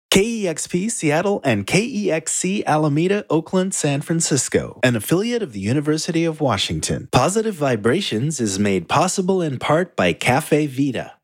KEXP Seattle and KEXC Alameda, Oakland, San Francisco, an affiliate of the University of Washington. Positive Vibrations is made possible in part by Cafe Vita.